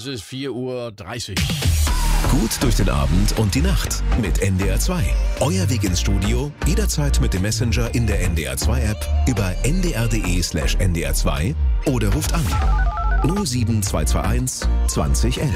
es ist 4:30 Uhr. Gut durch den Abend und die Nacht mit NDR 2. Euer Weg ins Studio, jederzeit mit dem Messenger in der NDR 2 App, über ndr.de/ndr2 oder ruft an 07221 2011.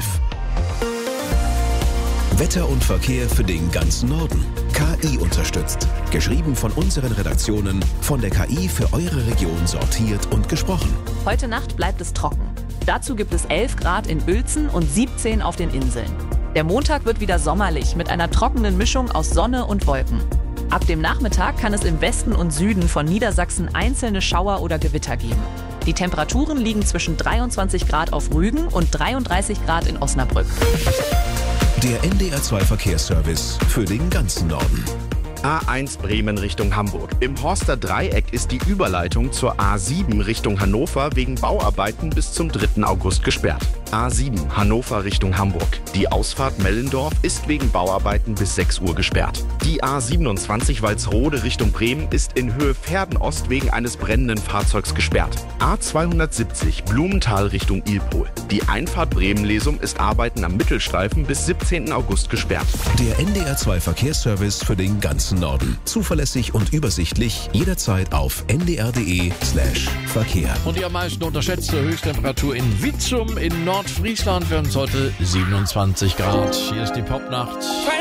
Wetter und Verkehr für den ganzen Norden. KI unterstützt. Geschrieben von unseren Redaktionen, von der KI für eure Region sortiert und gesprochen. Heute Nacht bleibt es trocken. Dazu gibt es 11 Grad in Uelzen und 17 auf den Inseln. Der Montag wird wieder sommerlich mit einer trockenen Mischung aus Sonne und Wolken. Ab dem Nachmittag kann es im Westen und Süden von Niedersachsen einzelne Schauer oder Gewitter geben. Die Temperaturen liegen zwischen 23 Grad auf Rügen und 33 Grad in Osnabrück. Der NDR 2 Verkehrsservice für den ganzen Norden. A1 Bremen Richtung Hamburg. Im Horster Dreieck ist die Überleitung zur A7 Richtung Hannover wegen Bauarbeiten bis zum 3. August gesperrt. A7 Hannover Richtung Hamburg. Die Ausfahrt Mellendorf ist wegen Bauarbeiten bis 6 Uhr gesperrt. Die A27 Walsrode Richtung Bremen ist in Höhe Pferden-Ost wegen eines brennenden Fahrzeugs gesperrt. A270 Blumenthal Richtung Ilpol. Die Einfahrt Bremen-Lesum ist Arbeiten am Mittelstreifen bis 17. August gesperrt. Der NDR 2 Verkehrsservice für den ganzen Norden. Zuverlässig und übersichtlich, jederzeit auf ndr.de/Verkehr. Und die am meisten unterschätzte Höchsttemperatur in Witzum in Nordfriesland werden es heute 27 Grad. Hier ist die Popnacht.